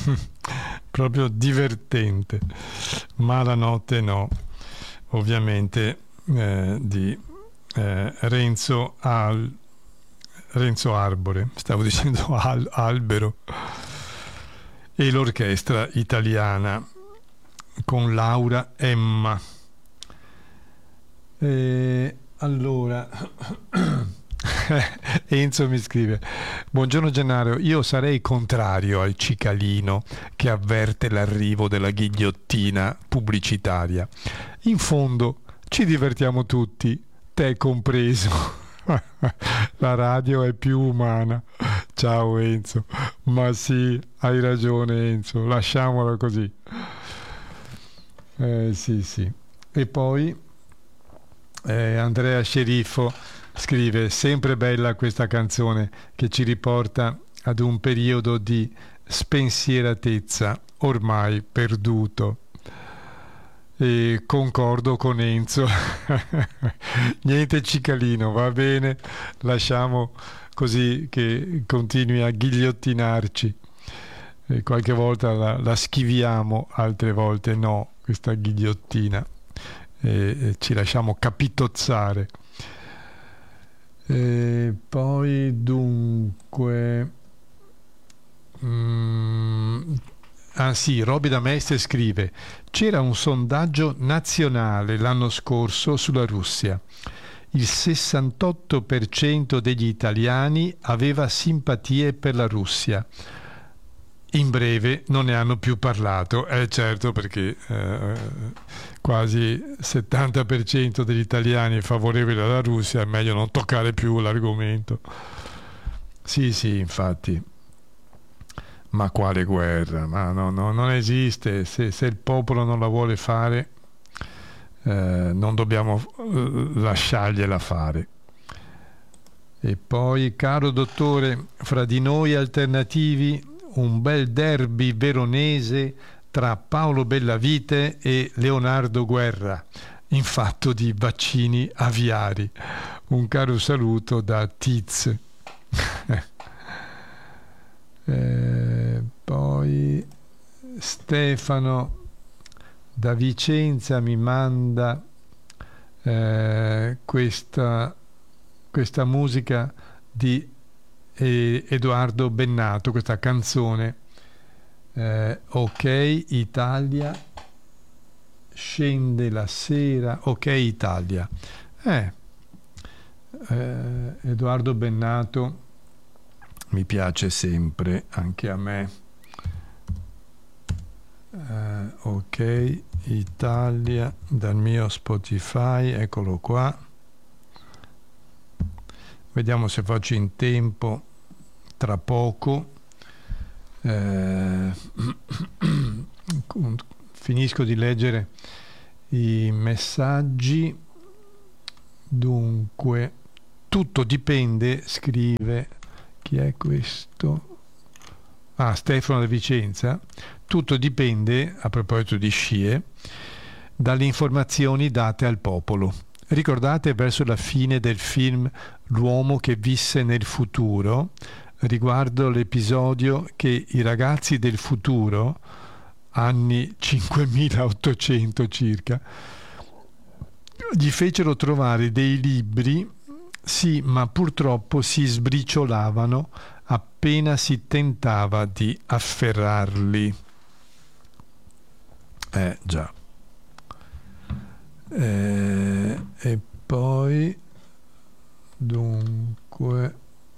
proprio divertente. Ma la notte no, ovviamente, di Renzo Arbore, stavo dicendo Albero, e l'orchestra italiana con Laura Emma. Allora Enzo mi scrive: buongiorno Gennaro, io sarei contrario al cicalino che avverte l'arrivo della ghigliottina pubblicitaria. In fondo ci divertiamo tutti, te compreso. La radio è più umana. Ciao Enzo. Ma sì, hai ragione Enzo, lasciamola così. Sì, sì. E poi Andrea Sceriffo scrive: sempre bella questa canzone che ci riporta ad un periodo di spensieratezza ormai perduto. E concordo con Enzo. Niente cicalino, va bene, lasciamo così che continui a ghigliottinarci. E qualche volta la schiviamo, altre volte no, questa ghigliottina, e ci lasciamo capitozzare. E poi dunque ah sì, Roby da Mestre scrive: c'era un sondaggio nazionale l'anno scorso sulla Russia. Il 68% degli italiani aveva simpatie per la Russia. In breve non ne hanno più parlato, certo, perché quasi il 70% degli italiani è favorevole alla Russia, è meglio non toccare più l'argomento. Sì, sì, infatti. Ma quale guerra? Ma no, no, non esiste. Se il popolo non la vuole fare, non dobbiamo lasciargliela fare. E poi, caro dottore, fra di noi alternativi, un bel derby veronese tra Paolo Bellavite e Leonardo Guerra, in fatto di vaccini aviari. Un caro saluto da Tiz. Poi Stefano da Vicenza mi manda questa musica di Edoardo Bennato, questa canzone, Ok Italia, scende la sera, Ok Italia. Edoardo Bennato mi piace sempre, anche a me. Ok Italia, dal mio Spotify, eccolo qua. Vediamo se faccio in tempo tra poco. Finisco di leggere i messaggi. Dunque, tutto dipende, scrive, chi è questo? Stefano da Vicenza. Tutto dipende, a proposito di scie, dalle informazioni date al popolo. Ricordate verso la fine del film L'uomo che visse nel futuro, riguardo l'episodio che i ragazzi del futuro, anni 5800 circa, gli fecero trovare dei libri, sì, ma purtroppo si sbriciolavano appena si tentava di afferrarli. Già. E poi dunque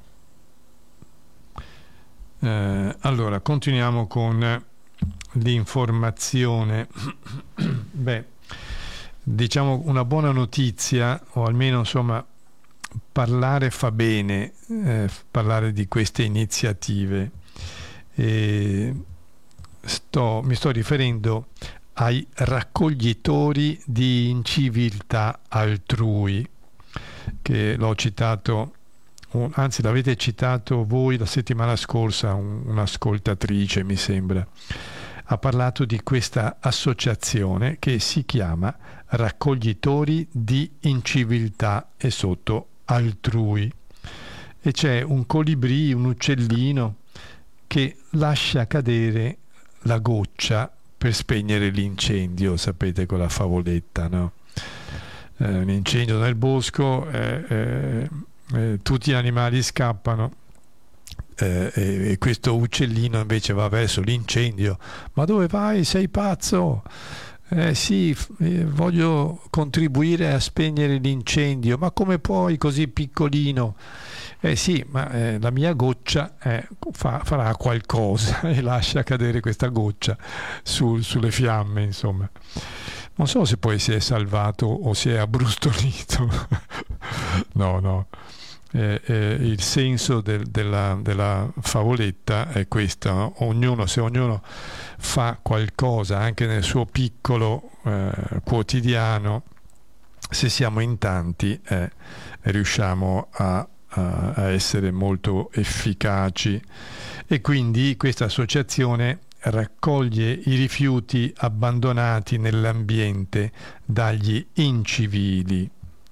allora continuiamo con l'informazione. Beh, diciamo una buona notizia, o almeno insomma parlare fa bene, parlare di queste iniziative. Mi sto riferendo ai raccoglitori di inciviltà altrui, che l'ho citato, anzi l'avete citato voi la settimana scorsa, un'ascoltatrice mi sembra, ha parlato di questa associazione che si chiama Raccoglitori di Inciviltà e Sotto Altrui, e c'è un colibrì, un uccellino che lascia cadere la goccia per spegnere l'incendio, sapete, con la favoletta, no? Un incendio nel bosco, tutti gli animali scappano, e questo uccellino invece va verso l'incendio. Ma dove vai? Sei pazzo? Sì, voglio contribuire a spegnere l'incendio. Ma come puoi, così piccolino? Sì, ma la mia goccia farà qualcosa e lascia cadere questa goccia sulle fiamme, insomma. Non so se poi si è salvato o si è abbrustolito. No, no. Il senso della favoletta è questo, no? Se ognuno fa qualcosa anche nel suo piccolo quotidiano, se siamo in tanti riusciamo a essere molto efficaci. E quindi questa associazione raccoglie i rifiuti abbandonati nell'ambiente dagli incivili.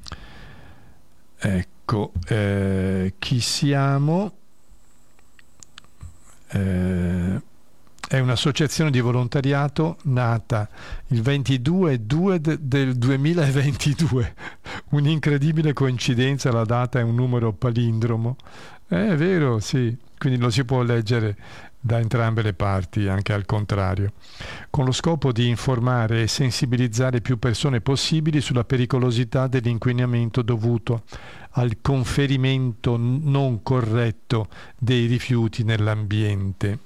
Ecco, chi siamo? È un'associazione di volontariato nata il 22/2 del 2022. Un'incredibile coincidenza, la data è un numero palindromo. È vero, sì, quindi lo si può leggere da entrambe le parti, anche al contrario, con lo scopo di informare e sensibilizzare più persone possibili sulla pericolosità dell'inquinamento dovuto al conferimento non corretto dei rifiuti nell'ambiente.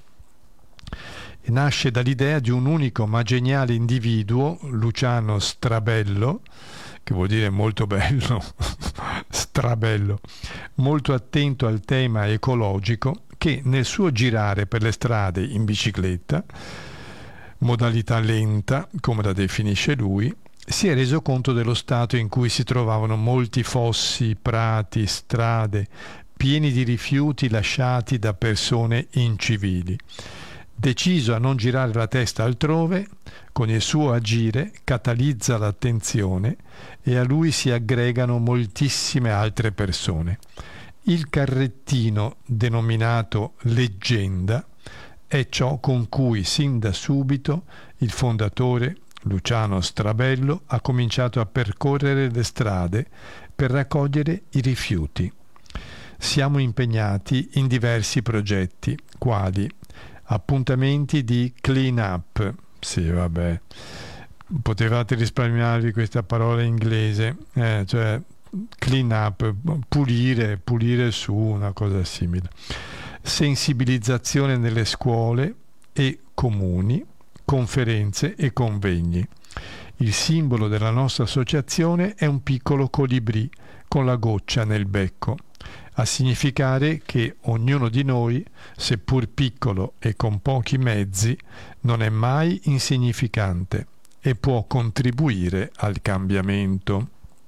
Nasce dall'idea di un unico ma geniale individuo, Luciano Strabello, che vuol dire molto bello, strabello, molto attento al tema ecologico, che nel suo girare per le strade in bicicletta, modalità lenta, come la definisce lui, si è reso conto dello stato in cui si trovavano molti fossi, prati, strade, pieni di rifiuti lasciati da persone incivili. Deciso a non girare la testa altrove, con il suo agire catalizza l'attenzione e a lui si aggregano moltissime altre persone. Il carrettino, denominato Leggenda, è ciò con cui sin da subito il fondatore, Luciano Strabello, ha cominciato a percorrere le strade per raccogliere i rifiuti. Siamo impegnati in diversi progetti, quali appuntamenti di clean up. Sì, vabbè, potevate risparmiarvi questa parola inglese, cioè clean up, pulire su, una cosa simile. Sensibilizzazione nelle scuole e comuni, conferenze e convegni. Il simbolo della nostra associazione è un piccolo colibrì con la goccia nel becco, a significare che ognuno di noi, seppur piccolo e con pochi mezzi, non è mai insignificante e può contribuire al cambiamento.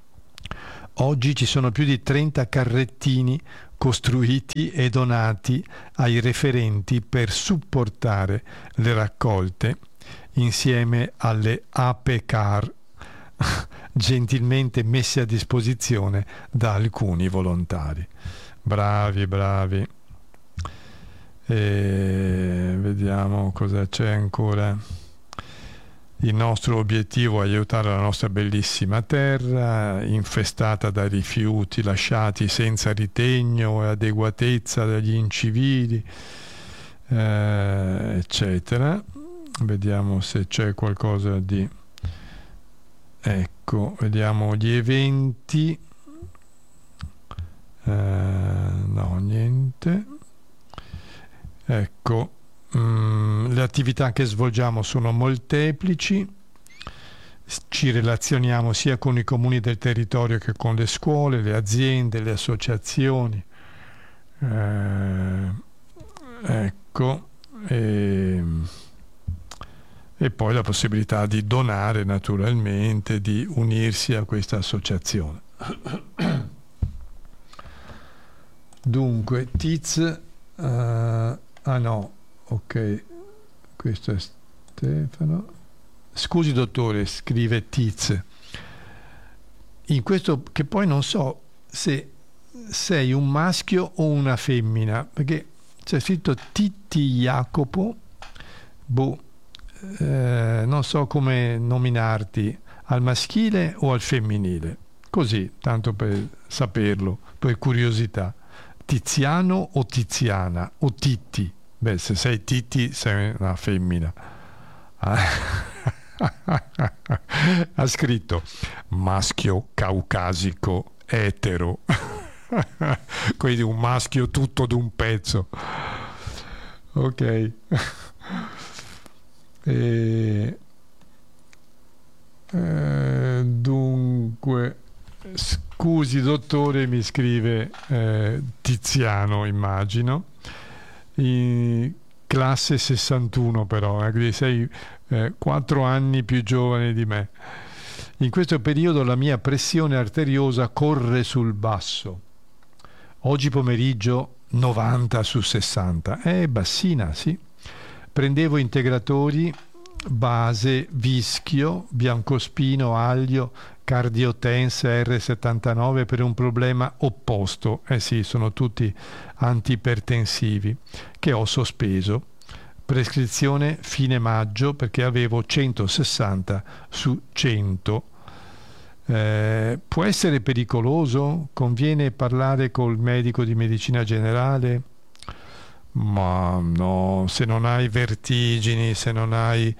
Oggi ci sono più di 30 carrettini costruiti e donati ai referenti per supportare le raccolte insieme alle Ape Car gentilmente messe a disposizione da alcuni volontari. Bravi, bravi. E vediamo cosa c'è ancora. Il nostro obiettivo è aiutare la nostra bellissima terra, infestata da rifiuti lasciati senza ritegno e adeguatezza dagli incivili, eccetera. Vediamo se c'è qualcosa di... Ecco, vediamo gli eventi. No, niente. Ecco, le attività che svolgiamo sono molteplici. Ci relazioniamo sia con i comuni del territorio che con le scuole, le aziende, le associazioni. Ecco, e poi la possibilità di donare, naturalmente, di unirsi a questa associazione. Dunque, Tiz, no, ok, questo è Stefano. Scusi dottore, scrive Tiz, in questo che poi non so se sei un maschio o una femmina, perché c'è scritto Titti Jacopo, boh, non so come nominarti, al maschile o al femminile, così, tanto per saperlo, per curiosità. Tiziano o Tiziana o Titti? Beh, se sei Titti sei una femmina. Ha scritto maschio caucasico etero. Quindi un maschio tutto d'un pezzo. Ok. Dunque, scusi dottore, mi scrive Tiziano, immagino, in classe 61 però, quindi sei 4 anni più giovane di me. In questo periodo la mia pressione arteriosa corre sul basso. Oggi pomeriggio 90 su 60. È bassina, sì. Prendevo integratori, base, vischio, biancospino, aglio, Cardiotense R79 per un problema opposto. Eh sì, sono tutti antipertensivi che ho sospeso. Prescrizione fine maggio perché avevo 160 su 100. Può essere pericoloso? Conviene parlare col medico di medicina generale? Ma no, se non hai vertigini, se non hai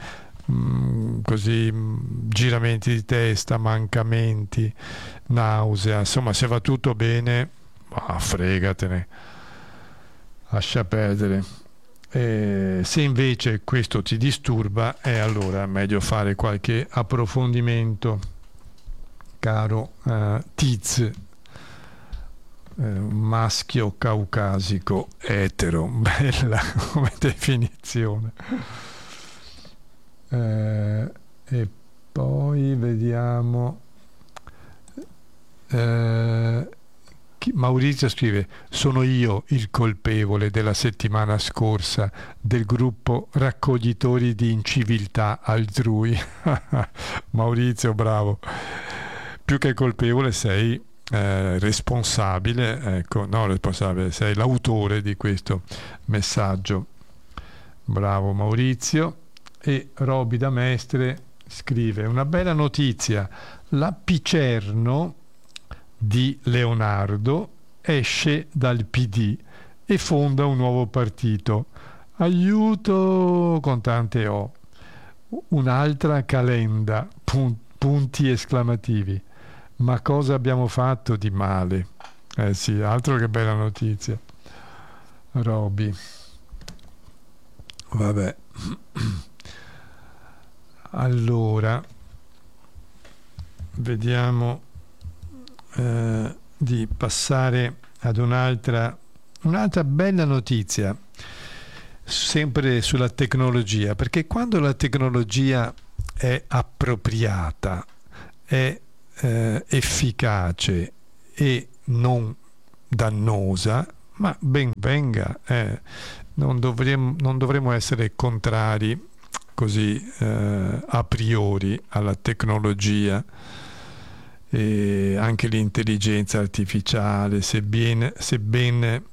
giramenti di testa, mancamenti, nausea, insomma, se va tutto bene, fregatene, lascia perdere. Se invece questo ti disturba, allora è meglio fare qualche approfondimento, caro Tiz. Maschio caucasico etero, bella come definizione. E poi vediamo. Maurizio scrive: sono io il colpevole della settimana scorsa del gruppo raccoglitori di inciviltà altrui. Maurizio, bravo. Più che colpevole sei responsabile, ecco, no, responsabile, sei l'autore di questo messaggio. Bravo Maurizio. E Roby da Mestre scrive: una bella notizia, la Picerno di Leonardo esce dal PD e fonda un nuovo partito. Aiuto, con tante O. Un'altra Calenda, punti esclamativi. Ma cosa abbiamo fatto di male? Sì, altro che bella notizia. Roby. Vabbè. Allora, vediamo di passare ad un'altra bella notizia, sempre sulla tecnologia, perché quando la tecnologia è appropriata, è efficace e non dannosa, ma ben venga, non dovremmo essere contrari così a priori alla tecnologia. E anche l'intelligenza artificiale, se ben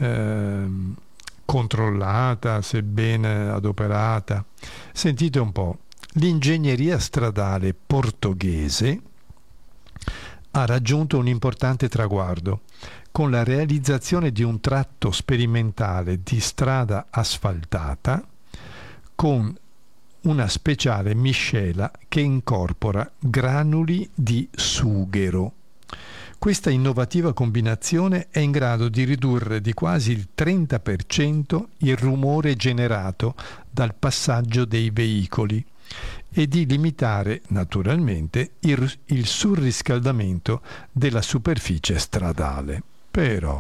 controllata, se ben adoperata. Sentite un po', l'ingegneria stradale portoghese ha raggiunto un importante traguardo con la realizzazione di un tratto sperimentale di strada asfaltata con una speciale miscela che incorpora granuli di sughero. Questa innovativa combinazione è in grado di ridurre di quasi il 30% il rumore generato dal passaggio dei veicoli e di limitare naturalmente il surriscaldamento della superficie stradale. Però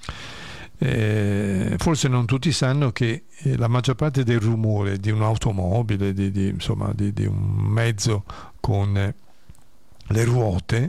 forse non tutti sanno che la maggior parte del rumore di un'automobile, di un mezzo con le ruote,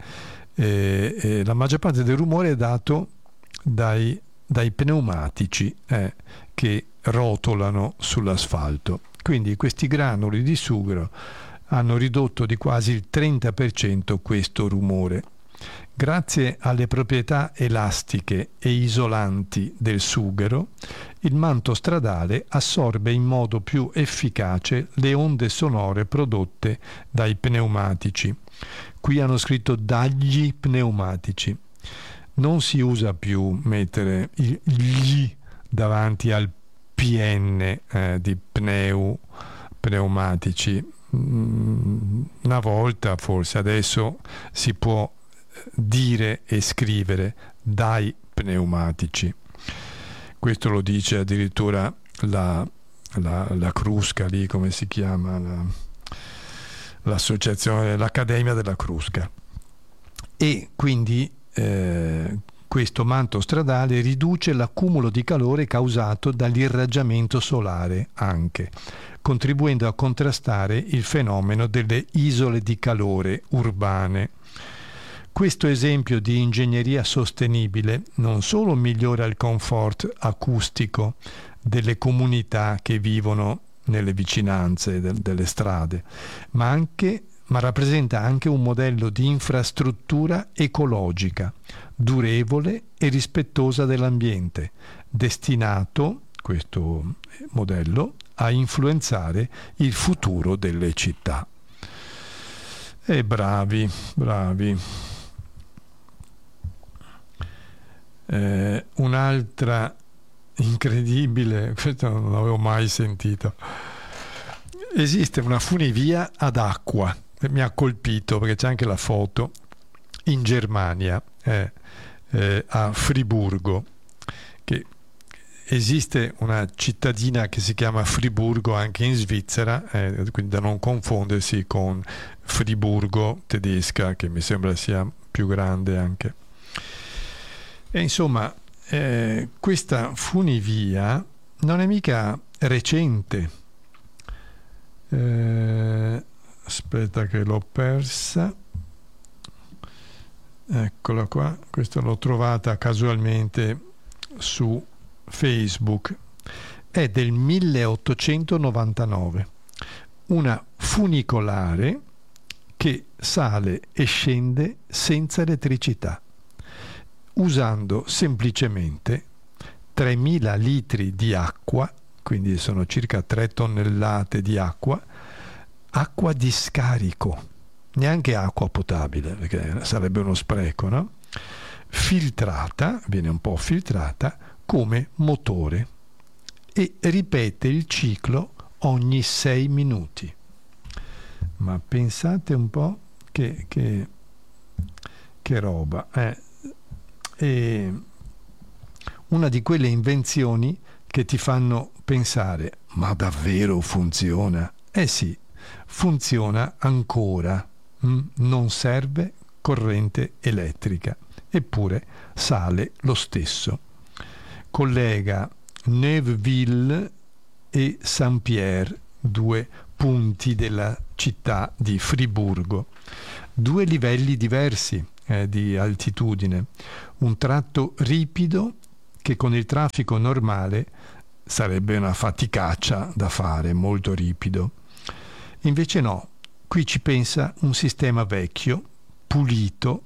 la maggior parte del rumore è dato dai pneumatici che rotolano sull'asfalto. Quindi questi granuli di sughero hanno ridotto di quasi il 30% questo rumore. Grazie alle proprietà elastiche e isolanti del sughero, il manto stradale assorbe in modo più efficace le onde sonore prodotte dai pneumatici. Qui hanno scritto dagli pneumatici. Non si usa più mettere gli davanti al PN di pneumatici. Una volta forse, adesso si può dire e scrivere dai pneumatici. Questo lo dice addirittura la Crusca, lì come si chiama, l'associazione, l'Accademia della Crusca. E quindi questo manto stradale riduce l'accumulo di calore causato dall'irraggiamento solare anche, contribuendo a contrastare il fenomeno delle isole di calore urbane. Questo esempio di ingegneria sostenibile non solo migliora il comfort acustico delle comunità che vivono nelle vicinanze delle strade, ma rappresenta anche un modello di infrastruttura ecologica, durevole e rispettosa dell'ambiente, destinato, questo modello, a influenzare il futuro delle città. E bravi. Un'altra incredibile, questo non l'avevo mai sentito. Esiste una funivia ad acqua, mi ha colpito perché c'è anche la foto, in Germania, a Friburgo, che esiste una cittadina che si chiama Friburgo anche in Svizzera, quindi da non confondersi con Friburgo tedesca, che mi sembra sia più grande anche. E insomma, questa funivia non è mica recente. Aspetta che l'ho persa. Eccola qua, questa l'ho trovata casualmente su Facebook. È del 1899. Una funicolare che sale e scende senza elettricità, usando semplicemente 3.000 litri di acqua, quindi sono circa 3 tonnellate di acqua di scarico, neanche acqua potabile, perché sarebbe uno spreco, no? Filtrata, viene un po' filtrata come motore e ripete il ciclo ogni 6 minuti. Ma pensate un po' che roba. È una di quelle invenzioni che ti fanno pensare: ma davvero funziona? Sì, funziona ancora. Non serve corrente elettrica, eppure sale lo stesso. Collega Neuveville e Saint-Pierre, 2 punti della città di Friburgo, 2 livelli diversi di altitudine, un tratto ripido che con il traffico normale sarebbe una faticaccia da fare, molto ripido. Invece no, qui ci pensa un sistema vecchio, pulito,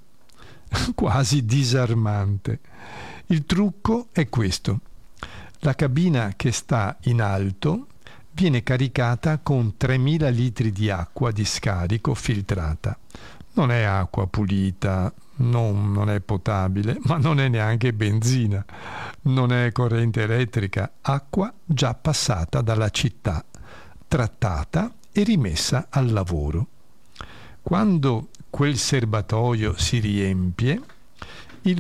quasi disarmante. Il trucco è questo: la cabina che sta in alto viene caricata con 3.000 litri di acqua di scarico filtrata. Non è acqua pulita, non è potabile, ma non è neanche benzina, non è corrente elettrica, acqua già passata dalla città, trattata e rimessa al lavoro. Quando quel serbatoio si riempie, il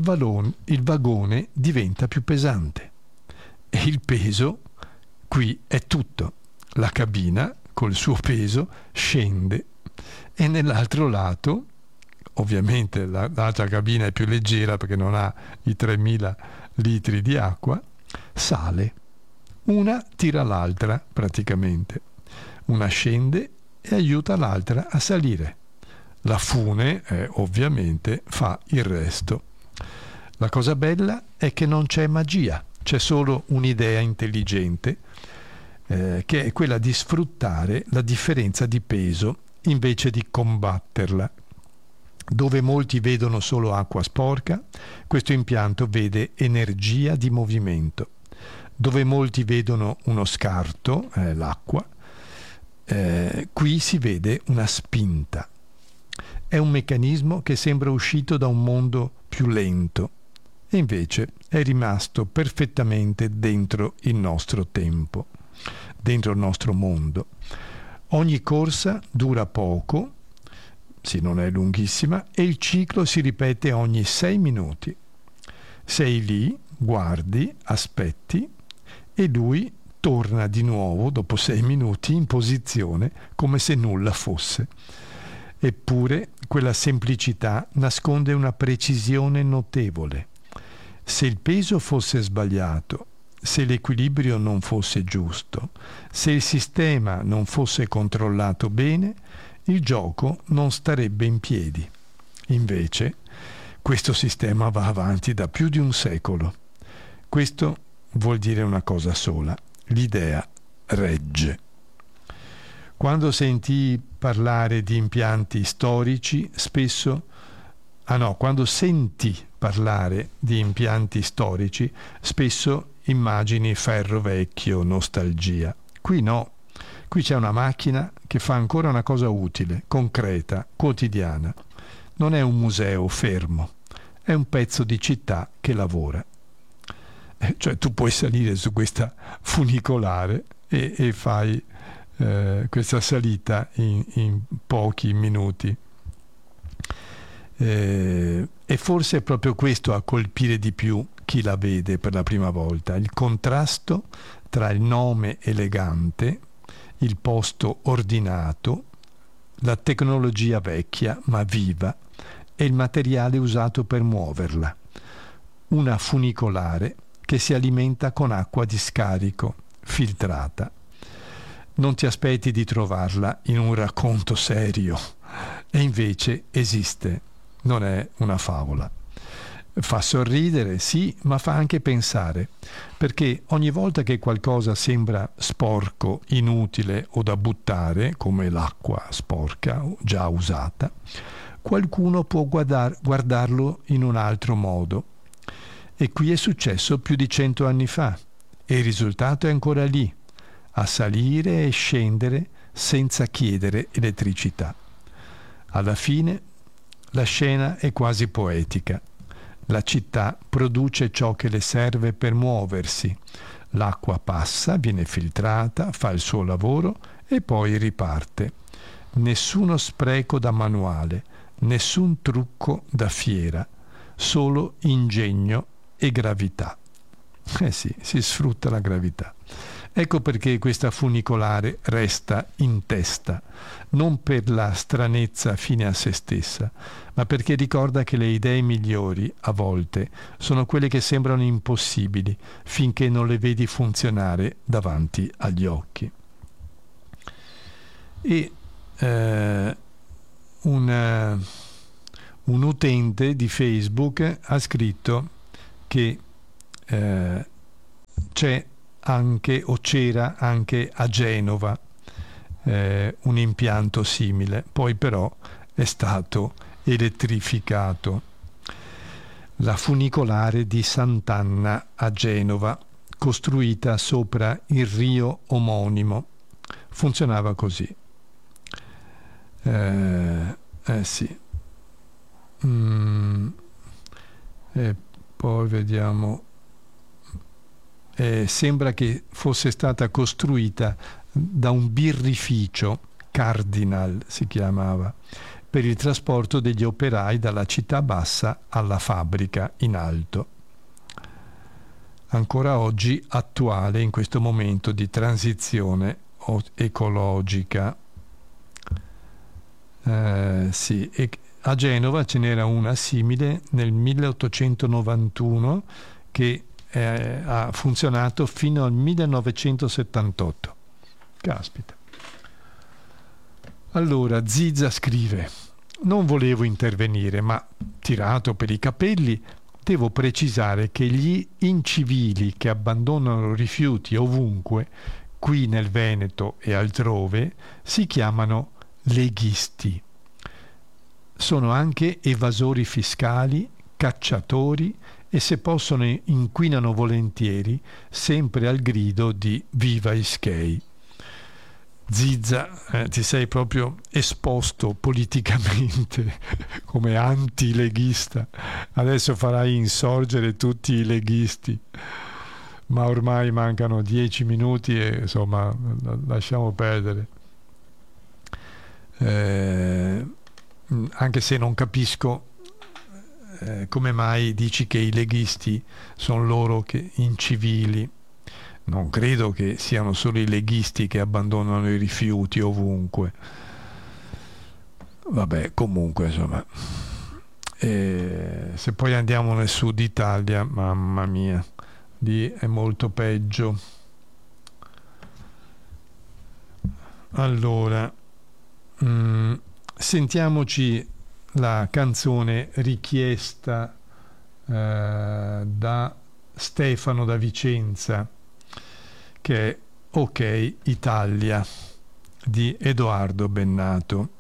vagone diventa più pesante e il peso qui è tutto. La cabina col suo peso scende e nell'altro lato, ovviamente l'altra cabina è più leggera perché non ha i 3.000 litri di acqua, sale. Una tira l'altra praticamente. Una scende e aiuta l'altra a salire. La fune ovviamente fa il resto. La cosa bella è che non c'è magia, c'è solo un'idea intelligente, che è quella di sfruttare la differenza di peso invece di combatterla. Dove molti vedono solo acqua sporca, questo impianto vede energia di movimento. Dove molti vedono uno scarto, l'acqua, qui si vede una spinta. È un meccanismo che sembra uscito da un mondo più lento e invece è rimasto perfettamente dentro il nostro tempo, dentro il nostro mondo. Ogni corsa dura poco, sì, non è lunghissima, e il ciclo si ripete ogni 6 minuti. Sei lì, guardi, aspetti e lui torna di nuovo dopo 6 minuti in posizione come se nulla fosse. Eppure quella semplicità nasconde una precisione notevole. Se il peso fosse sbagliato, se l'equilibrio non fosse giusto, se il sistema non fosse controllato bene, il gioco non starebbe in piedi. Invece, questo sistema va avanti da più di un secolo. Questo vuol dire una cosa sola: l'idea regge. Quando sentii parlare di impianti storici, quando senti parlare di impianti storici, spesso immagini ferro vecchio, nostalgia. Qui no, qui c'è una macchina che fa ancora una cosa utile, concreta, quotidiana. Non è un museo fermo, è un pezzo di città che lavora. Cioè tu puoi salire su questa funicolare e fai questa salita in pochi minuti. E forse è proprio questo a colpire di più chi la vede per la prima volta: il contrasto tra il nome elegante, il posto ordinato, la tecnologia vecchia ma viva e il materiale usato per muoverla. Una funicolare che si alimenta con acqua di scarico, filtrata. Non ti aspetti di trovarla in un racconto serio, e invece esiste, non è una favola. Fa sorridere, sì, ma fa anche pensare, perché ogni volta che qualcosa sembra sporco, inutile o da buttare, come l'acqua sporca o già usata, qualcuno può guardarlo in un altro modo. E qui è successo più di 100 anni fa, e il risultato è ancora lì, a salire e scendere senza chiedere elettricità. Alla fine la scena è quasi poetica. La città produce ciò che le serve per muoversi. L'acqua passa, viene filtrata, fa il suo lavoro e poi riparte. Nessuno spreco da manuale, nessun trucco da fiera, solo ingegno e gravità. Sì, si sfrutta la gravità. Ecco perché questa funicolare resta in testa, non per la stranezza fine a se stessa, ma perché ricorda che le idee migliori, a volte, sono quelle che sembrano impossibili finché non le vedi funzionare davanti agli occhi. E un utente di Facebook ha scritto che c'era anche a Genova un impianto simile, poi però è stato elettrificato. La funicolare di Sant'Anna a Genova, costruita sopra il rio omonimo, funzionava così. Sì. E poi vediamo. Sembra che fosse stata costruita da un birrificio, Cardinal si chiamava, per il trasporto degli operai dalla città bassa alla fabbrica in alto. Ancora oggi attuale in questo momento di transizione ecologica. Sì, e a Genova ce n'era una simile nel 1891 che ha funzionato fino al 1978. Caspita. Allora Ziza scrive: non volevo intervenire, ma tirato per i capelli devo precisare che gli incivili che abbandonano rifiuti ovunque, qui nel Veneto e altrove, si chiamano leghisti. Sono anche evasori fiscali, cacciatori e se possono inquinano volentieri, sempre al grido di Viva Ischei. Zizza, ti sei proprio esposto politicamente come anti-leghista. Adesso farai insorgere tutti i leghisti, ma ormai mancano 10 minuti e insomma lasciamo perdere. Anche se non capisco come mai dici che i leghisti sono loro che incivili. Non credo che siano solo i leghisti che abbandonano i rifiuti ovunque. Vabbè, comunque, insomma. Se poi andiamo nel sud Italia, mamma mia, lì è molto peggio. Allora, sentiamoci la canzone richiesta da Stefano da Vicenza, che è Ok Italia di Edoardo Bennato.